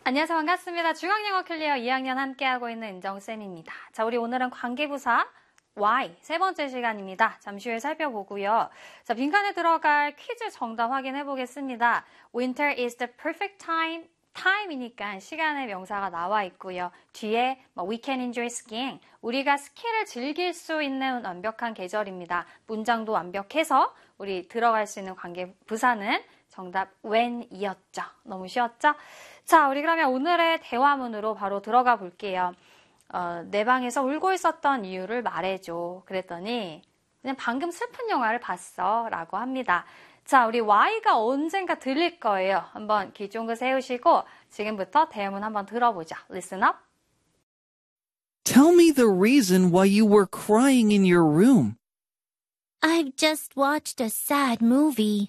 안녕하세요. 반갑습니다. 중앙영어 클리어 2학년 함께하고 있는 은정쌤입니다. 자, 우리 오늘은 관계부사 why 세 번째 시간입니다. 잠시 후에 살펴보고요. 자, 빈칸에 들어갈 퀴즈 정답 확인해 보겠습니다. Winter is the perfect time. time이니까 시간의 명사가 나와 있고요. 뒤에 we can enjoy skiing. 우리가 스키를 즐길 수 있는 완벽한 계절입니다. 문장도 완벽해서 우리 들어갈 수 있는 관계부사는 정답 when이었죠. 너무 쉬웠죠? 자, 우리 그러면 오늘의 대화문으로 바로 들어가 볼게요. 내 방에서 울고 있었던 이유를 말해줘. 그랬더니 그냥 방금 슬픈 영화를 봤어 라고 합니다. 자, 우리 why가 언젠가 들릴 거예요. 한번 귀 쫑긋 세우시고 지금부터 대화문 한번 들어보자. Listen up. Tell me the reason why you were crying in your room. I've just watched a sad movie.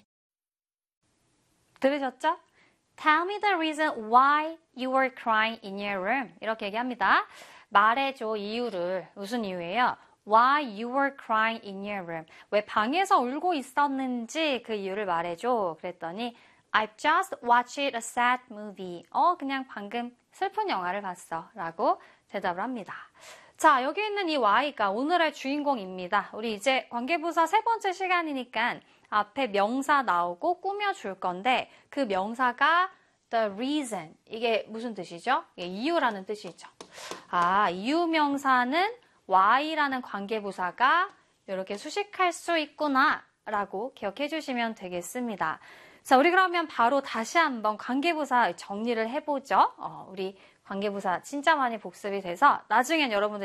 들으셨죠? Tell me the reason why you were crying in your room. 이렇게 얘기합니다. 말해줘 이유를. 무슨 이유예요? Why you were crying in your room. 왜 방에서 울고 있었는지 그 이유를 말해줘. 그랬더니 I've just watched a sad movie. 그냥 방금 슬픈 영화를 봤어. 라고 대답을 합니다. 자, 여기 있는 이 why가 오늘의 주인공입니다. 우리 이제 관계부사 세 번째 시간이니까 앞에 명사 나오고 꾸며줄 건데 그 명사가 the reason. 이게 무슨 뜻이죠? 이게 이유라는 뜻이죠. 이유 명사는 why라는 관계부사가 이렇게 수식할 수 있구나 라고 기억해 주시면 되겠습니다. 자, 우리 그러면 바로 다시 한번 관계부사 정리를 해보죠. 우리 관계부사 진짜 많이 복습이 돼서 나중엔 여러분들